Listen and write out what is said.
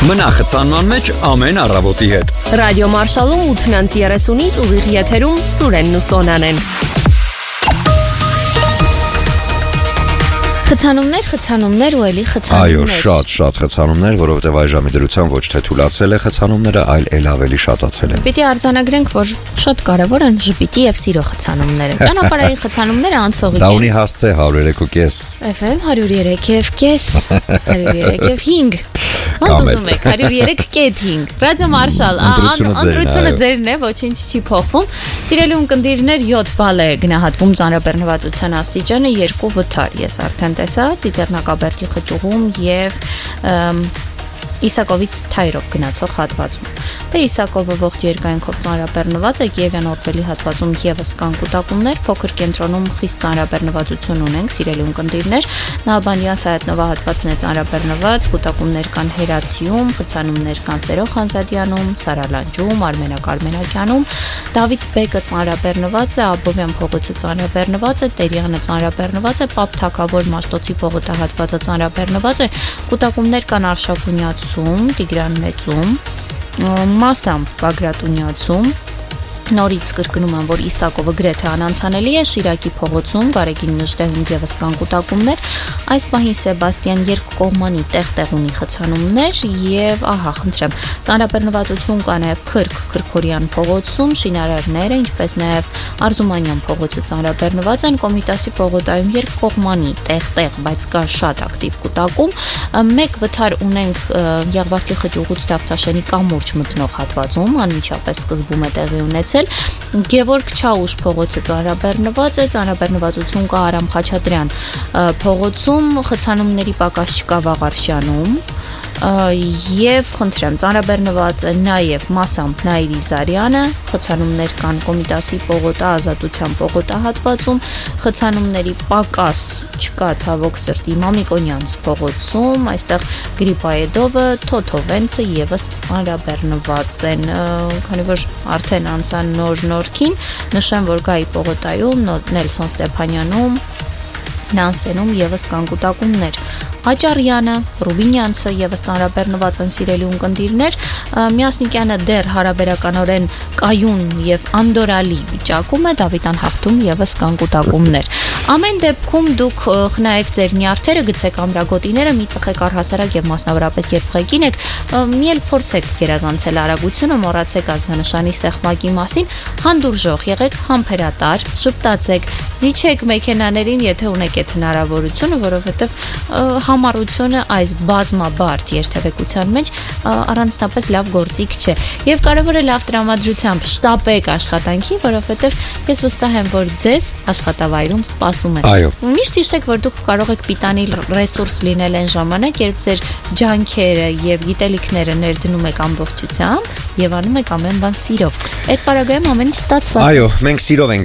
Մնա խցանման մեջ ամեն առավոտի հետ։ Ռադիո Մարշալում 8:30-ից ուղիղ եթերում Սուրենն ու Սոնան են։ Խցանումներ ու էլի խցանումներ։ Այո, շատ խցանումներ, որովհետև այ ժամի դրության ոչ թե թուլացել է խցանումները, այլ ավելի շատացել են։ Պիտի արձանագրենք, որ շատ կարևոր են ժպիտի եւ սիրո խցանումները։ Ճանապարհային խցանումները անցողիկ են։ Դա ունի հասցե 103.5։ FM 103.5, 103.5։ Ոնց ուզում եք, 103.5։ Ռադիո Մարշալ, ընտրությունը ձերն է, ոչինչ չի փոխվում։ Սիրելի ունկնդիրներ, 7 բալ է գնահատվում ծանրաբեռնվածության աստիճանը, 2 վթար։ Ես արդեն տեսա Ծիծեռնակաբերդի խճուղում եւ Իսակովից Թայրով գնացող հատվածում։ Դե Իսակովը ողջ երկայնքով ծանրաբեռնված է, Կիևյան Օրբելի հատվածում եւս կան կուտակումներ, փոքր կենտրոնում խիստ ծանրաբեռնվածություն ունենք, սիրելի ունկնդիրներ, Նալբանդյան Սայաթնովա հատվածն է ծանրաբեռնված, կուտակումներ կան Հերացիում, խցանումներ կան Սերո Խանձադյանում, Սարալանջում, Արմենակարմենակյանում, Դավիթ Բեկը ծանրաբեռնված է, Աբովյան փողոցը ծանրաբեռնված է, Տերյանը ծանրաբեռնված է, Պապ Թագավոր Մաշտոցի փողոցահատվածը ծանրաբեռնված է, կուտակումներ կան Արշակունյացում, Տիգրան Մեծում, Մասամբ Բագրատունյացում, Նորից կրկնում եմ, որ Իսակովը գրեթե անանցանելի է, Շիրակի փողոցում, Գարեգին Նժդեհում եւս կան կուտակումներ, այս պահին Սեբաստիան երկկողմանի տեղ ունի խցանումներ եւ ահա, խնդրեմ, ծանրաբեռնվածություն կա նաեւ Քրքորյան փողոցում, շինարարները, ինչպես նաեւ Արզումանյան փողոցը ծանրաբեռնված են, Կոմիտասի փողոտայում երկկողմանի տեղ, բայց կա շատ ակտիվ կուտակում, մեկ վթար ունենք Եղվարդի խճուղուց Դավթաշենի կամուրջ մտնող հատվածում, անմիջապես սկզբում է տեղի ունեցել Գևորգ Չաուշ փողոցը ծանրաբեռնված է, ծանրաբեռնվածություն կա Արամ Խաչատրյան փողոցում, խցանումների պակաս չկա Վաղարշյանում եւ խնդրեմ ծանրաբեռնված է նաեւ Մասամբ Նաիրի Զարյանը, խցանումներ կան Կոմիտասի պողոտա Ազատության պողոտահատվածում, խցանումների պակաս չկա ցավոք սրտի Մամիկոնյանց փողոցում, այստեղ Գրիպայեդովը, Թոթովենցը եւս ծանրաբեռնված են, քանի որ արդեն անցան նոր-նորքին, նշեմ, որ Գայի պողոտայում, Նելսոն Ստեփանյանում, Նանսենում եւս կան կուտակումներ, Աճարյանը, Ռուբինյանցը եւս ծանրաբեռնված են սիրելի ունկնդիրներ, Միասնիկյանը դեռ հարաբերականորեն կայուն եւ անդորալի վիճակում է, Դավիթ Անհախտում եւս կան կուտակումներ։ Ամեն դեպքում դուք խնայեք ձեր նյարդերը, գցեք ամրագոտիները, մի ծխեք առհասարակ եւ մասնավորապես երբ ղեկին եք, մի էլ փորձեք գերազանցել արագությունը, մոռացեք ազդանշանի սեղմակի մասին, հանդուրժող եղեք, համբերատար, ժպտացեք, զիջեք մեքենաներին, եթե ունեք այդ հնարավորությունը, որովհետեւ համառությունը այս բազմաբարդ երթևեկության մեջ առանձնապես լավ գործիք չէ։ Եվ կարևոր է լավ տրամադրությամբ շտապեք աշխատանքի, որովհետև ես վստահ եմ, որ ձեզ աշխատավայրում սպասում են։ Այո։ Միշտ հիշեք, որ դուք կարող եք պիտանի ռեսուրս լինել այն ժամանակ, երբ ձեր ջանքերը եւ գիտելիքները ներդնում եք ամբողջությամբ եւ անում եք ամեն բան սիրով։ Այդ պարագայում ամեն ինչ ստացված։ Այո, մենք սիրով ենք